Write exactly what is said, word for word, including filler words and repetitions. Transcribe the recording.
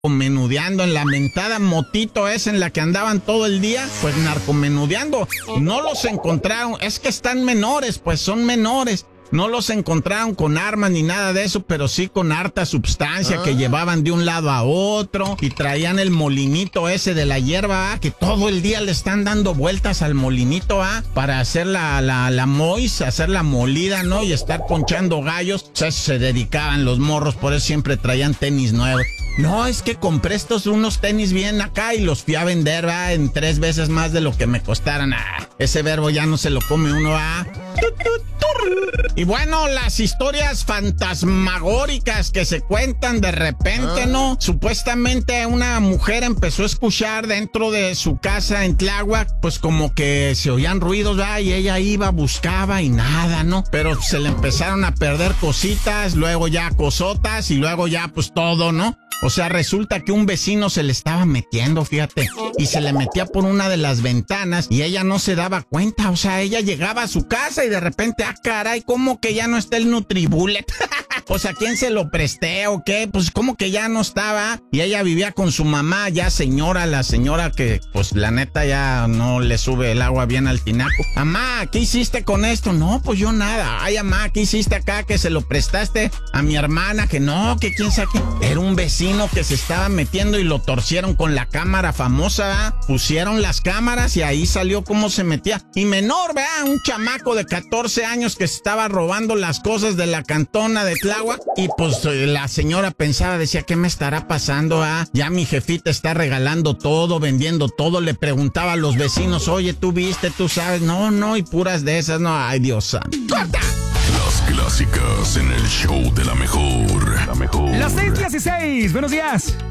narcomenudeando en la mentada motito esa en la que andaban todo el día, pues narcomenudeando. No los encontraron, es que están menores, pues son menores. No los encontraron con armas ni nada de eso, pero sí con harta sustancia ah. que llevaban de un lado a otro y traían el molinito ese de la hierba, ¿ah? Que todo el día le están dando vueltas al molinito, ¿ah? Para hacer la, la, la mois, hacer la molida, ¿no? Y estar ponchando gallos. O sea, eso se dedicaban los morros, por eso siempre traían tenis nuevos. No, es que compré estos unos tenis bien acá y los fui a vender, ¿va? En tres veces más de lo que me costaran. Ah, ese verbo ya no se lo come uno, ¿va? Y bueno, las historias fantasmagóricas que se cuentan de repente, ¿no? Supuestamente una mujer empezó a escuchar dentro de su casa en Tláhuac, pues como que se oían ruidos, ¿va? Y ella iba, buscaba y nada, ¿no? Pero se le empezaron a perder cositas, luego ya cosotas y luego ya pues todo, ¿no? O sea, resulta que un vecino se le estaba metiendo, fíjate, y se le metía por una de las ventanas y ella no se daba cuenta. O sea, ella llegaba a su casa y de repente, ah, caray, ¿cómo que ya no está el Nutribullet? O sea, ¿quién se lo presté o qué? Pues como que ya no estaba. Y ella vivía con su mamá, ya señora, la señora que, pues la neta ya no le sube el agua bien al tinaco. Mamá, ¿qué hiciste con esto? No, pues yo nada. Ay, mamá, ¿qué hiciste acá? Que se lo prestaste a mi hermana, que no, que quién sabe qué. Era un vecino que se estaba metiendo y lo torcieron con la cámara famosa, ¿verdad? Pusieron las cámaras y ahí salió cómo se metía. Y menor, ¿verdad? Un chamaco de catorce años que se estaba robando las cosas de la cantona de Tláhuac. Y pues la señora pensaba, decía, ¿qué me estará pasando? Ah? Ya mi jefita está regalando todo, vendiendo todo. Le preguntaba a los vecinos, oye, ¿tú viste? ¿Tú sabes? No, no, y puras de esas, no. Ay, Dios santo. ¡Corta! Las clásicas en el show de la mejor. La mejor. Las seis dieciséis, buenos días.